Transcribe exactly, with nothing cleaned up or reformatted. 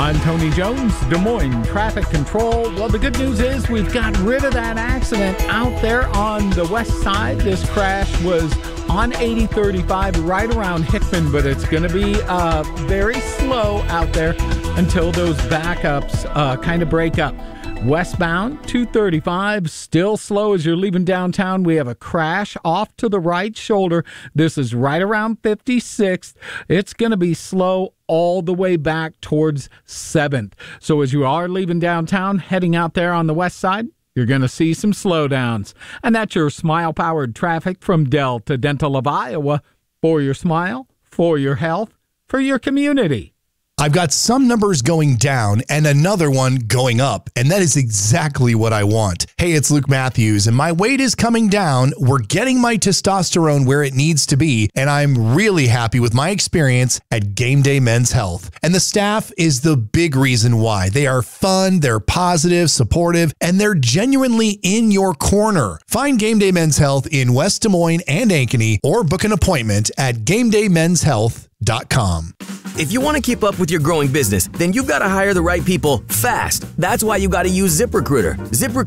I'm Tony Jones, Des Moines Traffic Control. Well, the good news is we've got rid of that accident out there on the west side. This crash was on eighty thirty-five right around Hickman, but it's going to be uh, very slow out there until those backups uh, kind of break up. Westbound, two thirty-five, still slow as you're leaving downtown. We have a crash off to the right shoulder. This is right around fifty-sixth. It's going to be slow all the way back towards seventh. So as you are leaving downtown, heading out there on the west side, you're going to see some slowdowns. And that's your smile-powered traffic from Delta Dental of Iowa. For your smile, for your health, for your community. I've got some numbers going down and another one going up, and that is exactly what I want. Hey, it's Luke Matthews, and my weight is coming down. We're getting my testosterone where it needs to be, and I'm really happy with my experience at Game Day Men's Health. And the staff is the big reason why. They are fun, they're positive, supportive, and they're genuinely in your corner. Find Game Day Men's Health in West Des Moines and Ankeny, or book an appointment at game day men's health dot com. If you want to keep up with your growing business, then you've got to hire the right people fast. That's why you got to use ZipRecruiter. ZipRecruiter